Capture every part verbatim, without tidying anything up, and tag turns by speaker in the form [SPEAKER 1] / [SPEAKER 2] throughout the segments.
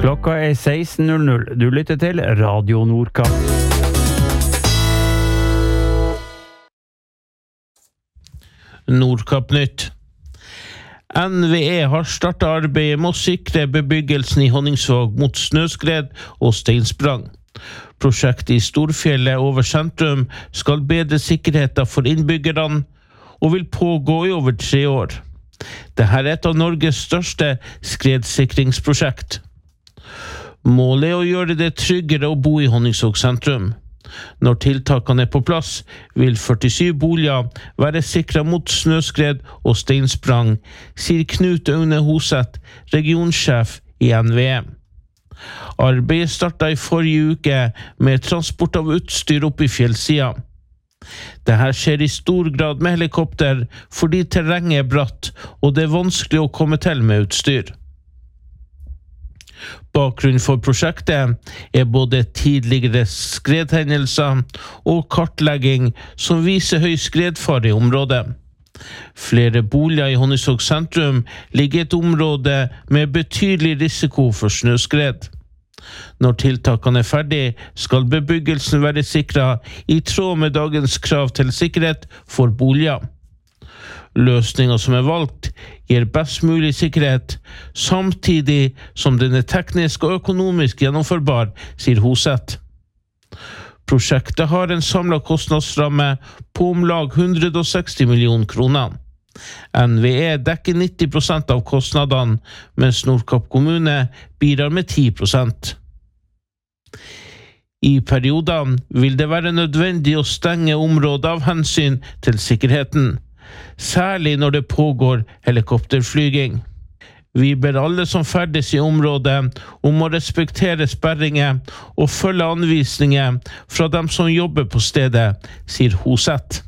[SPEAKER 1] Klokka er seksten null null. Du lytter til Radio Nordkapp.
[SPEAKER 2] Nordkapp Nytt. N V E har startet arbeidet med å sikre bebyggelsen i Honningsvåg mot snøskred og steinsprang. Prosjektet i Storfjellet over sentrum skal bedre sikkerheten for innbyggerne og vil pågå i over tre år. Dette er et av Norges største skredsikringsprosjekt. Målet er å gjøre det tryggere å bo i Honningsvåg sentrum. Når tiltakene er på plass, vil førtisju boliger være sikret mot snøskred og steinsprang, sier Knut Aune Hoseth, regionsjef i N V E. Arbeidet startet i forrige uke med transport av utstyr opp i fjellsida. Dette skjer i stor grad med helikopter fordi terrenget er bratt og det er vanskelig å komme til med utstyr. Bakgrunnen for prosjektet er både tidligere skredhendelser og kartlegging som viser høy skredfare i området. Flere boliger i Honningsvåg sentrum ligger i et område med betydelig risiko for snøskred. Når tiltakene er ferdig, skal bebyggelsen være sikret i tråd med dagens krav til sikkerhet for boliger. Løsningen som er valgt gir best mulig sikkerhet, samtidig som den er teknisk og økonomisk gjennomførbar, sier Hoseth. Prosjektet har en samlet kostnadsramme på om lag hundre og seksti millioner kroner. N V E dekker nitti prosent av kostnadene, mens Nordkapp kommune bidrar med ti prosent. I perioden vil det være nødvendig å stenge området av hensyn til sikkerheten, særlig når det pågår helikopterflyging. Vi ber alle som ferdes i området om å respektere sperringer og følge anvisninger fra dem som jobber på stedet, sier Hoseth.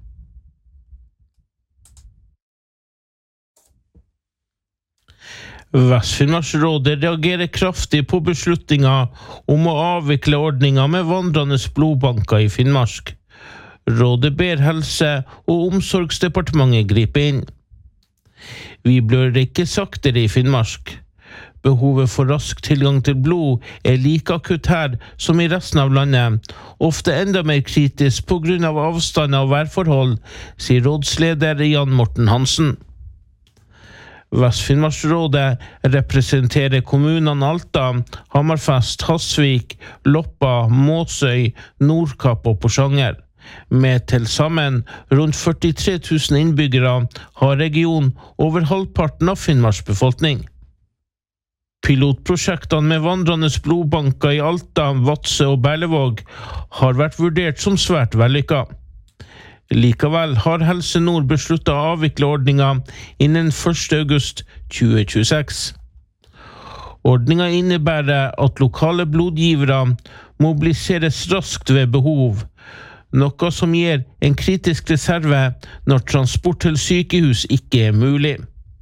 [SPEAKER 2] Vest-Finnmarksrådet reagerer kraftig på beslutningen om å avvikle ordningen med vandrende blodbanker i Finnmark. Rådet ber Helse- og omsorgsdepartementet gripe inn. Vi blør ikke saktere i Finnmark. Behovet for rask tilgang til blod er like akutt her som i resten av landet, ofte enda mer kritisk på grunn av avstand og værforhold, sier rådsleder Jan Morten Hansen. Vest-Finnmarksrådet representerer kommunene Alta, Hammerfest, Hasvik, Loppa, Måsøy, Nordkapp og Porsanger. Med til sammen rundt førtitre tusen innbyggere har regionen over halvparten av Finnmarks befolkning. Pilotprosjektene med vandrende blodbanker i Alta, Vadsø og Berlevåg har vært vurdert som svært vellykket. Likevel har Helse Nord besluttet å avvikle ordningen innen første august tjue tjueseks. Ordningen innebærer at lokale blodgivere mobiliseres raskt ved behov, noe som gir en kritisk reserve når transport til sykehus ikke er mulig.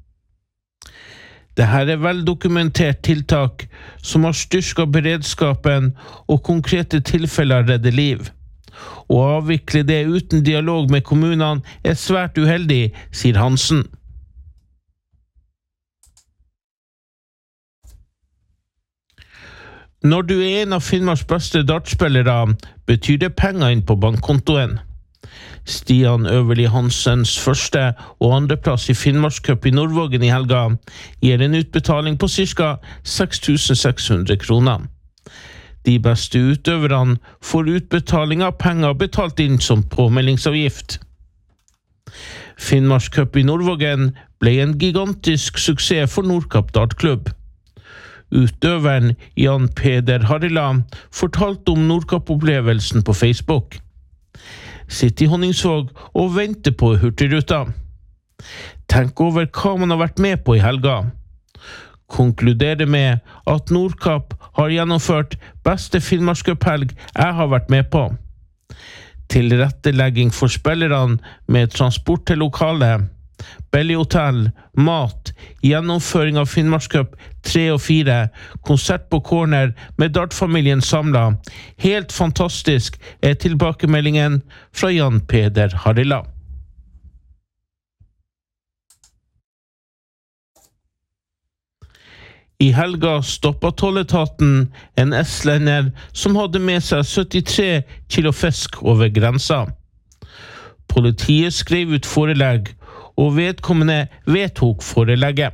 [SPEAKER 2] Dette er veldokumentert tiltak som har styrket beredskapen og konkrete tilfeller redder liv. Å avvikle det uten dialog med kommunene er svært uheldig, sier Hansen. Når du er en av Finnmarks beste dartspillere, betyr det penger inn på bankkontoen. Stian Øverli Hansens første og andreplass i Finnmarkscup i Nordvågen i helga gir en utbetaling på ca. seks tusen seks hundre kroner. De beste utøverne får utbetaling av penger betalt inn som påmeldingsavgift. Finnmarkscup i Nordvågen ble en gigantisk suksess for Nordkapp dartklubb. Utøveren Jan Peder Harila fortalte om Nordkapp-opplevelsen på Facebook. Sitt i Honningsvåg og vente på Hurtigruta. Tenk over hva man har vært med på i helga. Konkluderer med at Nordkapp har gjennomført beste Finnmarkscup-helg jeg har vært med på. Tilrettelegging for spillerne med transport til lokalet, Belly-hotell, mat, gjennomføring av Finnmarkscup tre og fire, konsert på corner med dartfamilien samlet. Helt fantastisk er tilbakemeldingen fra Jan Peder Harila. I helga stoppet tolletaten en estlender som hadde med seg syttitre kilo fisk over grensa. Politiet skrev ut forelegg, og vedkommende vedtok forelegget.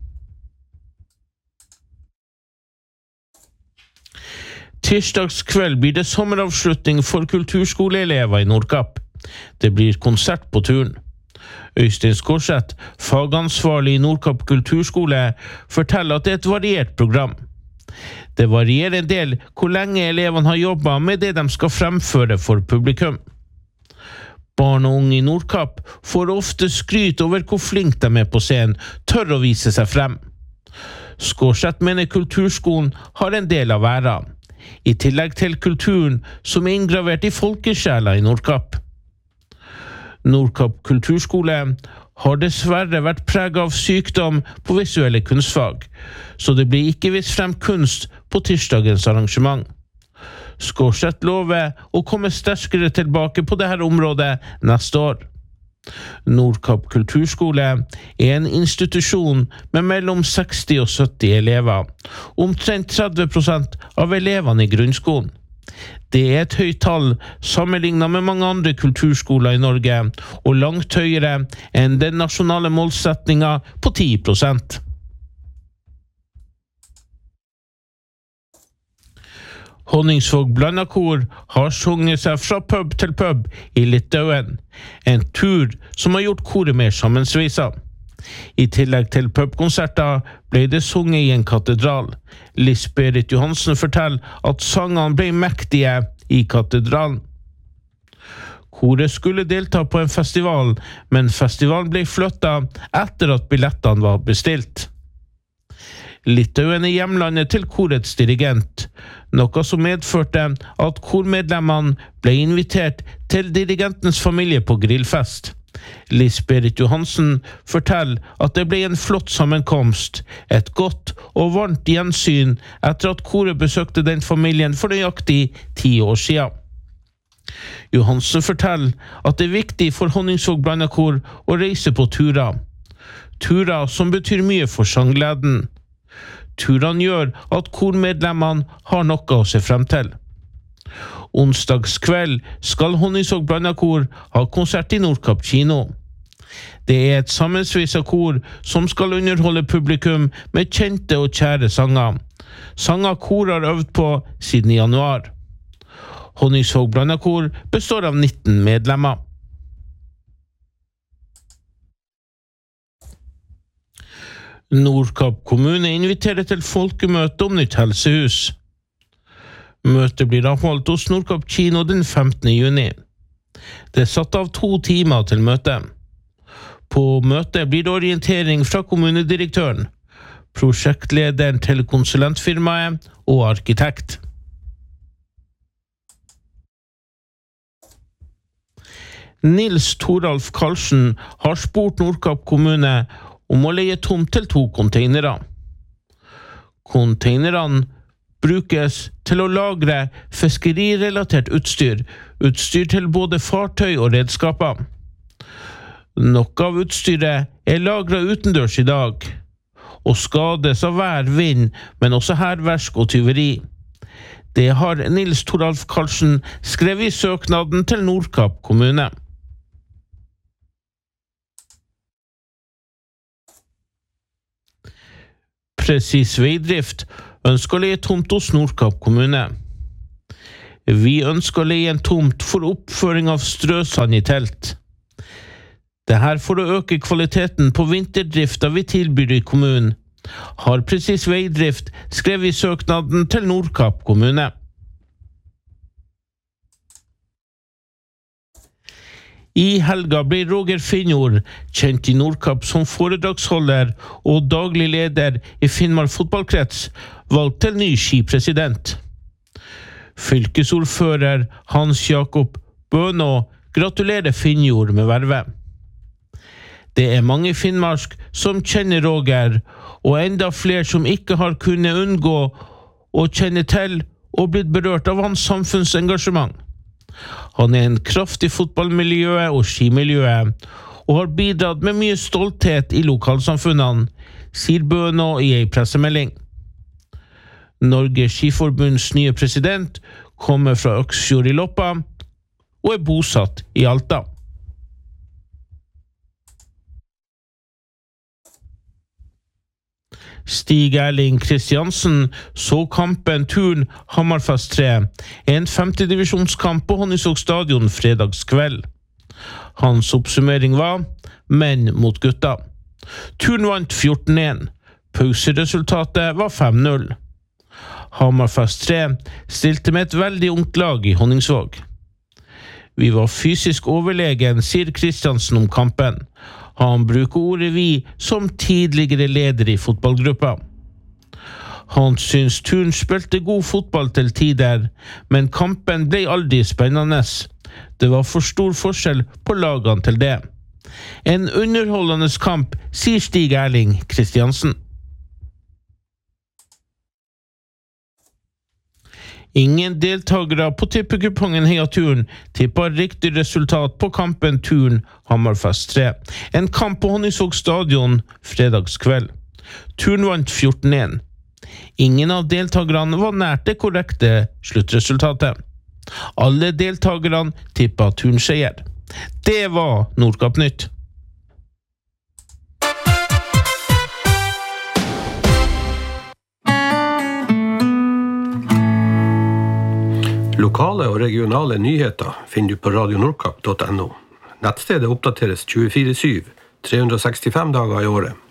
[SPEAKER 2] Tirsdagskveld blir det sommeravslutning for kulturskoleelever i Nordkapp. Det blir konsert på turen. Øystein Skorseth, fagansvarlig i Nordkapp kulturskole, forteller at det er et variert program. Det varierer en del hvor lenge elevene har jobbet med det de skal fremføre for publikum. Barn og unge i Nordkapp får ofte skryt over hvor flink de er på scenen, tør å vise seg frem. Skorseth mener kulturskolen har en del av æra, i tillegg til kulturen som er inngravert i folkesjela i Nordkapp. Nordkapp kulturskole har dessverre vært preget av sykdom på visuelle kunstfag, så det blir ikke vist frem kunst på tirsdagens arrangement. Skorseth lover å komme sterkere tilbake på dette området neste år. Nordkapp kulturskole er en institusjon med mellom seksti og sytti elever, omtrent tretti prosent av elevene i grunnskolen. Det er et høyt tall sammenlignet med mange andre kulturskoler i Norge, og langt høyere enn den nasjonale målsetningen på ti prosent. Honningsvåg Blandakor har sunget seg fra pub til pub i Litauen, en tur som har gjort koret mer sammensvisa. I tillegg til pubkonserter ble det sunget i en katedral. Liss-Berit Johansen forteller at sangene ble mektige i katedralen. Koret skulle delta på en festival, men festivalen ble flyttet etter at billettene var bestilt. Litauen er hjemlandet til korets dirigent, noe som medførte at kormedlemmene ble invitert til dirigentens familie på grillfest. Liss-Berit Johansen forteller at det ble en flott sammenkomst, et godt og varmt gjensyn etter at koret besøkte den familien for nøyaktig ti år siden. Johansen forteller at det er viktig for Honningsvåg Blandakor å reise på turer. Turer som betyr mye for sanggleden. Turene gjør at kormedlemmene har noe å se frem til. Onsdagskveld skal Honningsvåg Blandakor ha konsert i Nordkapp kino. Det er et sammensveiset kor som skal underholde publikum med kjente og kjære sanger. Sanger kor har øvd på siden januar. Honningsvåg Blandakor består av nitten medlemmer. Nordkapp kommune inviterer til folkemøte om nytt helsehus. Møtet blir avholdt hos Nordkapp kino den femtende juni. Det er satt av to timer til møtet. På møtet blir det orientering fra kommunedirektøren, prosjektlederen til konsulentfirmaet og arkitekt. Nils Toralf Karlsen har spurt Nordkapp kommune om å leie tomt til to containere. Containerne brukes til å lagre fiskerirelatert utstyr, utstyr til både fartøy og redskaper. Noe av utstyret er lagret utendørs i dag, og skades av vær, vind, men også hærverk og tyveri. Det har Nils Toralf Karlsen skrevet i søknaden til Nordkapp kommune. Presis Veidrift ønsker å leie tomt hos Nordkapp kommune. Vi ønsker å leie en tomt for oppføring av strøsand i telt. Det her for å øke kvaliteten på vinterdrifta vi tilbyr i kommunen, har Presis Veidrift skrevet i søknaden til Nordkapp kommune. I helga ble Roger Finnjord, kjent i Nordkapp som foredragsholder og daglig leder i Finnmark fotballkrets, valgt til ny skipresident. Fylkesordfører Hans Jakob Bønå gratulerer Finnjord med vervet. Det er mange i Finnmark som kjenner Roger, og enda flere som ikke har kunnet unngå å kjenne til og blitt berørt av hans samfunnsengasjement. Han er en kraft i fotballmiljøet og skimiljøet, og har bidratt med mye stolthet i lokalsamfunnene, sier Bønå i en pressemelding. Norges Skiforbunds nye president kommer fra Øksfjord i Loppa og er bosatt i Alta. Stig Erling Kristiansen så kampen Turn Hammerfest tre, en femtedivisjonskamp på Honningsvåg stadion fredagskveld. Hans oppsummering var menn mot gutta. Turn vant fjorten én. Pauseresultatet var fem null. Hammerfest tre stilte med et veldig ungt lag i Honningsvåg. Vi var fysisk overlegen, sier Kristiansen om kampen. Han bruker ordet vi som tidligere leder i fotballgruppa. Han syns Turn spilte god fotball til tider, men kampen ble aldri spennende. Det var for stor forskjell på lagene til det. En underholdende kamp, sier Stig Erling Kristiansen. Ingen deltagere på tippekupongen Heia Turn tippet riktig resultat på kampen Turn Hammerfest tre. En kamp på Honningsvåg stadion fredagskveld. Turn vant fjorten én. Ingen av deltagerne var nært det korrekte sluttresultatet. Alle deltagerne tippet Turn-seier. Det var Nordkapp Nytt.
[SPEAKER 3] Lokale og regionale nyheter finner du på radio nordkapp punktum no. Nettstedet oppdateres tjuefire syv, tre hundre og sekstifem dager i året.